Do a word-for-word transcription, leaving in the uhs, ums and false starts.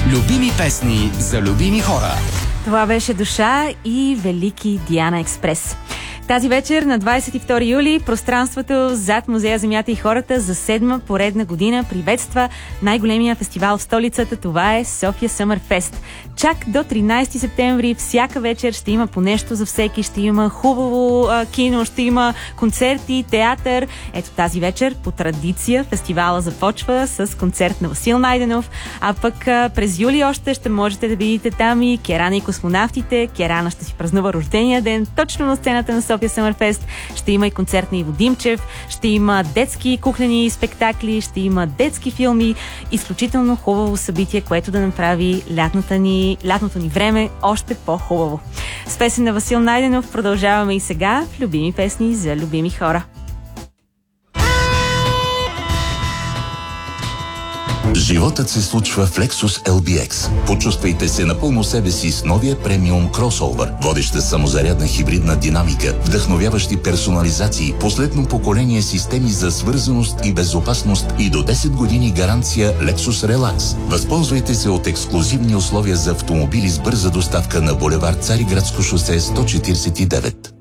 Любими песни за любими хора. Това беше Душа и Велики Диана Експрес. Тази вечер на двадесет и втори юли пространството зад Музея Земята и хората за седма поредна година приветства най-големия фестивал в столицата. Това е София Съмър Фест. Чак до тринадесети септември всяка вечер ще има по нещо за всеки. Ще има хубаво а, кино, ще има концерти, театър. Ето тази вечер по традиция фестивала започва с концерт на Васил Найденов, а пък а, през юли още ще можете да видите там и Керана и космонавтите. Керана ще си празнува рождения ден точно на сцената на София Съмър Фест. Ще има и концерт на Иво Димчев, ще има детски кухнени спектакли, ще има детски филми. Изключително хубаво събитие, което да направи лятната ни, лятното ни време още по-хубаво. С песен на Васил Найденов продължаваме и сега в любими песни за любими хора. Животът се случва в Lexus Ел Би Екс. Почувствайте се напълно себе си с новия премиум кросовър. Водеща самозарядна хибридна динамика, вдъхновяващи персонализации, последно поколение системи за свързаност и безопасност и до десет години гаранция Lexus Relax. Възползвайте се от ексклузивни условия за автомобили с бърза доставка на булевард Цариградско шосе сто четиридесет и девет.